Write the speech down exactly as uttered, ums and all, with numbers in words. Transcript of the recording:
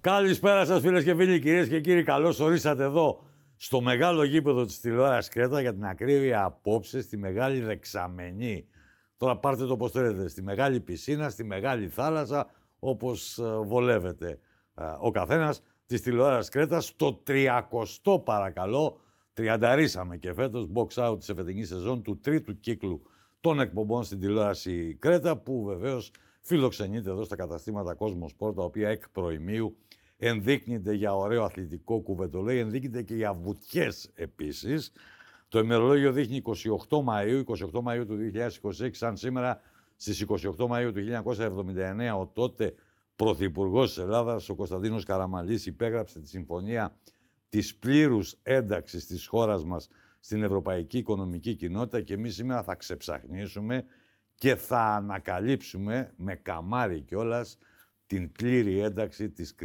Καλησπέρα σας φίλες και φίλοι, κυρίες και κύριοι. Καλώς ορίσατε εδώ στο μεγάλο γήπεδο της τηλεόρασης Κρέτα, για την ακρίβεια απόψε στη Μεγάλη Δεξαμενή. Τώρα πάρτε το όπως θέλετε, στη μεγάλη πισίνα, στη μεγάλη θάλασσα, όπως βολεύεται ο καθένας της τηλεόρασης Κρέτα, στο τριακοστό παρακαλώ, τριανταρίσαμε και φέτος box out της εφετινής σεζόν του τρίτου κύκλου των εκπομπών στην τηλεόραση Κρέτα, που βεβαίως φιλοξενείται εδώ στα καταστήματα Cosmosport, τα οποία εκ προημίου ενδείκνυται για ωραίο αθλητικό κουβεντολέι, ενδείκνυται και για βουτιές επίσης. Το ημερολόγιο δείχνει είκοσι οκτώ Μαΐου, είκοσι οκτώ Μαΐου του δύο χιλιάδες είκοσι έξι, σαν σήμερα στις είκοσι οκτώ Μαΐου του χίλια εννιακόσια εβδομήντα εννέα ο τότε Πρωθυπουργός της Ελλάδας, ο Κωνσταντίνος Καραμανλής, υπέγραψε τη συμφωνία της πλήρους ένταξης της χώρας μας στην Ευρωπαϊκή Οικονομική Κοινότητα, και εμείς σήμερα θα ξεψαχνίσουμε και θα ανακαλύψουμε με καμάρι κιόλας την πλήρη ένταξη της